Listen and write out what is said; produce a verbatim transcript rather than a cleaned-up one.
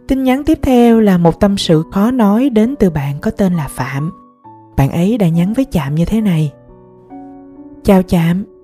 Tin nhắn tiếp theo là một tâm sự khó nói đến từ bạn có tên là Phạm. Bạn ấy đã nhắn với Chạm như thế này: Chào Chạm,